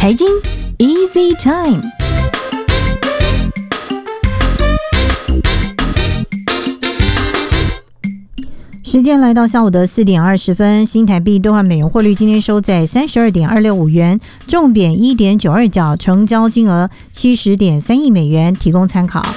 财经 Easy Time。时间来到下午的4点20分，新台币兑换美元汇率今天收在 32.265 元，重贬 1.92 角，成交金额 70.3 亿美元，提供参考。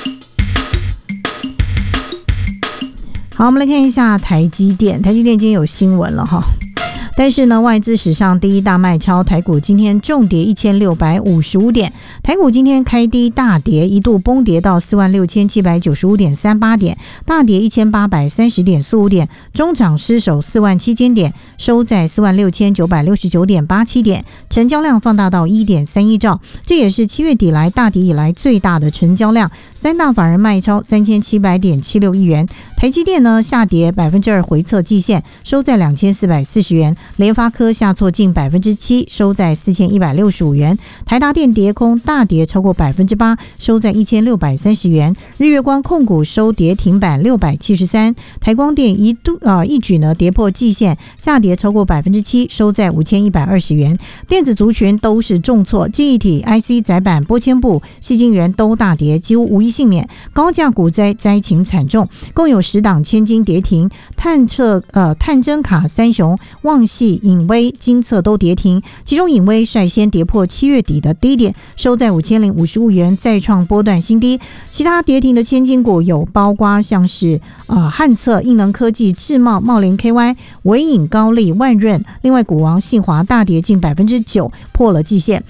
好，我们来看一下台积电。台积电今天有新闻了哈，但是呢，外资史上第一大卖超，台股今天重跌1655点，台股今天开低大跌，一度崩跌到 46,795.38 点，大跌 1830.45 点，中场失守47000点，收在 46,969.87 点，成交量放大到 1.31 兆，这也是7月底来大跌以来最大的成交量，三大法人卖超 3700.76 亿元，台积电呢下跌 2% 回测季线，收在2440元，联发科下挫近 7%， 收在4165元，台达电跌空大跌超过 8%， 收在1630元，日月光控股收跌停板673，台光电一举呢跌破季线，下跌超过 7%， 收在5120元，电子族群都是重挫，记忆体、IC 载板、波纤布、矽晶圆都大跌，几乎无一幸免，高价股灾情惨重，共有10档千金跌停，探针卡三雄、旺系、颖威、金策都跌停，其中颖威率先跌破7月底的低点，收在5055元，再创波段新低。其他跌停的千金股有包括像是汉策、应能科技、智茂、茂林 KY、伟影、高力、万润，另外股王信华大跌近 9%， 破了季线。